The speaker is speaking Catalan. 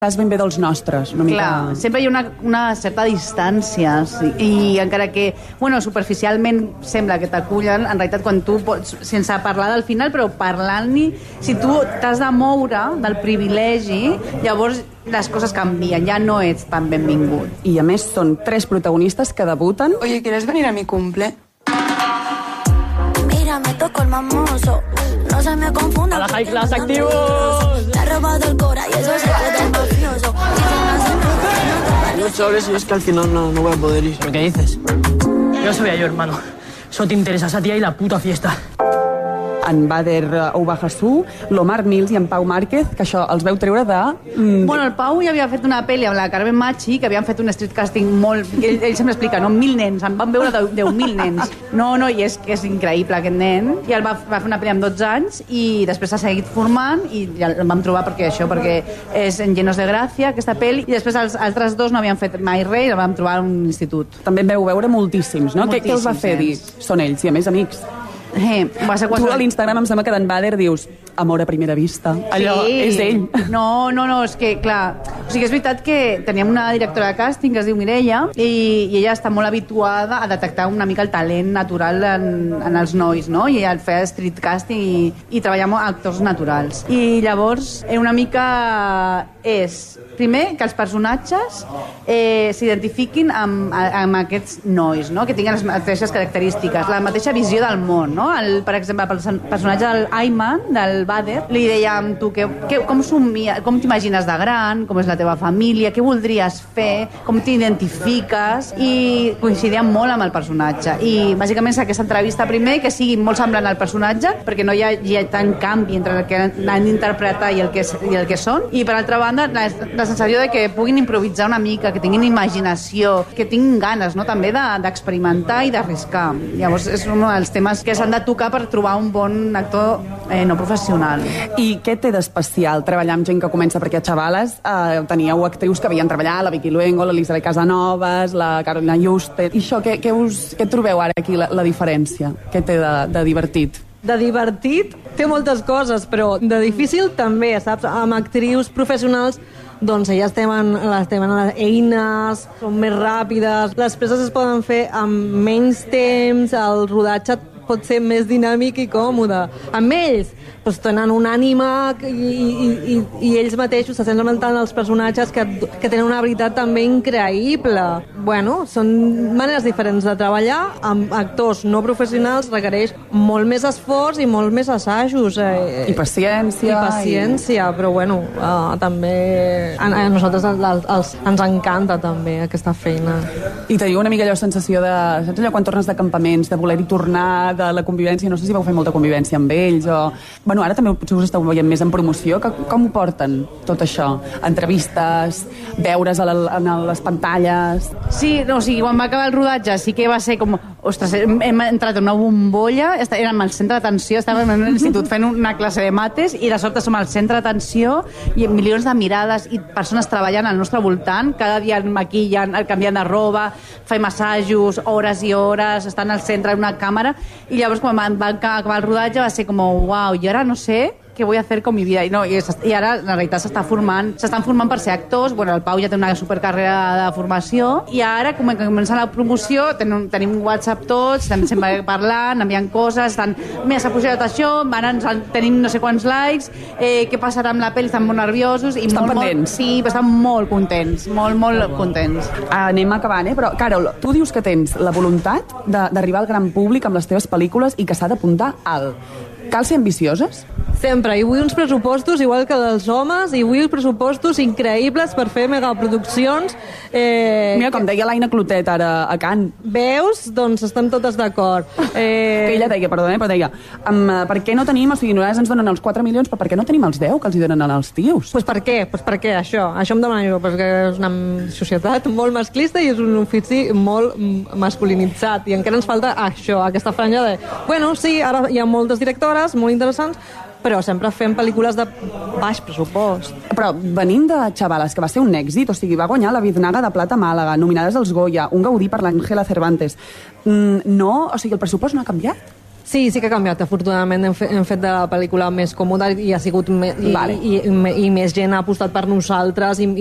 Estàs ben bé dels nostres, una mica... Clar, sempre hi ha una certa distància, sí. I encara que, superficialment sembla que t'acullen, en realitat quan tu pots, sense parlar del final, però parlant-hi, si tu t'has de moure del privilegi, llavors les coses canvien, ja no ets tan benvingut. I a més són 3 protagonistes que debuten. Oye, ¿quieres venir a mi cumple? Mira, me tocó el mamoso. No se me confunda. ¡A la high class, activos! Me ha robado el cora y eso se queda el mafioso. No, chavales, y es que al final no voy a poder ir. ¿Pero qué dices? Yo sabía yo, hermano. Solo te interesa esa tía y la puta fiesta. En Bader Oubahassou, l'Omar Mills i en Pau Márquez, que això els veu treure de... Bueno, el Pau ja havia fet una pel·li amb la Carmen Machi, que havien fet un street casting molt... Ell sempre explica, no? 1.000 nens, en van veure 10.000 nens. No, i és que és increïble aquest nen. I el va fer una pel·li amb 12 anys i després s'ha seguit formant i ja el vam trobar perquè és en Llenos de Gràcia, aquesta pel·li, i després els altres 2 no havien fet mai res i el vam trobar a un institut. També en veu veure moltíssims, no? Què els va fer dir? Són ells, i a més amics. Tu a l'Instagram em sembla que d'en Bader dius amor a primera vista. Allò és ell. No, és que, clar... O sigui, és veritat que teníem una directora de càsting que es diu Mireia i ella està molt habituada a detectar una mica el talent natural en els nois, no? I ella feia street casting i treballar amb actors naturals. I llavors, una mica és... Primer, que els personatges s'identifiquin amb aquests nois, no? Que tinguin les mateixes característiques, la mateixa visió del món, no? Per exemple, el personatge del Ayman, del Bader, li dèiem, tu, com t'imagines de gran, com és la teva família, què voldries fer, com t'identifiques, i coincidíem molt amb el personatge. I bàsicament és aquesta entrevista primer, que sigui molt semblant al personatge, perquè no hi ha tant canvi entre el que han d'interpretar i el que són, i per altra banda, la sensació de que puguin improvisar una mica, que tinguin imaginació, que tinguin ganes, no?, també d'experimentar i d'arriscar. Llavors és un dels temes que s'han de tocar per trobar un bon actor no professional. I què té d'especial treballar amb gent que comença? Perquè a Xavales teníeu actrius que havien treballat, la Vicky Luengo, l'Elisabet Casanovas, la Carolina Juste. I això, què trobeu ara aquí, la diferència? Què té de divertit? De divertit té moltes coses, però de difícil també, saps? Amb actrius professionals, doncs elles tenen les eines, són més ràpides, les preses es poden fer amb menys temps, el rodatge pot ser més dinàmic i còmode. Amb ells, doncs tenen una ànima i ells mateixos se senten tant els personatges que tenen una veritat també increïble. Bueno, són maneres diferents de treballar. Amb actors no professionals requereix molt més esforç i molt més assajos. I paciència. Però bueno, també a nosaltres ens encanta també aquesta feina. I teniu una mica allò sensació de... Saps allò quan tornes de campaments, de voler-hi tornar, de la convivència? No sé si vau fer molta convivència amb ells o... Bueno, ara també potser us esteu veient més en promoció. Com ho porten, tot això? Entrevistes, veure's a les pantalles... Sí, quan va acabar el rodatge sí que va ser com... Ostres, hem entrat en una bombolla, érem al centre d'atenció, estàvem en un institut fent una classe de mates i de sobte som al centre d'atenció i milions de mirades i persones treballant al nostre voltant, cada dia el maquillen, el canvien de roba, fan assajos, hores i hores, estan al centre d'una càmera i llavors quan va acabar el rodatge va ser com, uau, i ara no sé què vull fer con mi vida. I ara, en realitat, s'estan formant per ser actors. Bueno, el Pau ja té una supercarrera de formació i ara, com que comença la promoció, tenim WhatsApp tots, estem sempre parlant, enviant coses, s'ha pujat això, ara tenim no sé quants likes, què passarà amb la pel·li, estan molt nerviosos. Estan pendents. Sí, estan molt contents, molt contents. Anem acabant, però, Carol, tu dius que tens la voluntat d'arribar al gran públic amb les teves pel·lícules i que s'ha d'apuntar alt. Cal ser ambicioses? Sempre, i vull uns pressupostos igual que dels homes, i vull pressupostos increïbles per fer megaproduccions. Mira, com deia l'Aina Clotet ara a Cannes. Veus? Doncs estem totes d'acord. Que ella deia, però deia, per què no tenim, o sigui, nosaltres ens donen els 4 milions, però per què no tenim els 10 que els hi donen als tios? Pues per què? Això em demano jo, perquè és una societat molt masclista i és un ofici molt masculinitzat, i encara ens falta això, aquesta franja de... Bueno, sí, ara hi ha moltes directores molt interessants, però sempre fem pel·lícules de baix pressupost. Però venint de Xavales, que va ser un èxit, o sigui, va guanyar la Biznaga de Plata a Màlaga, nominades als Goya, un Gaudí per l'Àngela Cervantes. No, o sigui, el pressupost no ha canviat? Sí, sí que ha canviat. Afortunadament hem fet de la pel·lícula més còmoda i ha sigut i més gent ha apostat per nosaltres i